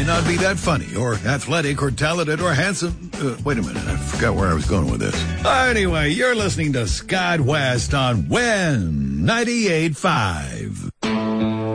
may not be that funny or athletic or talented or handsome. Wait a minute, I forgot where I was going with this. Anyway, you're listening to Scott West on WIN 98.5.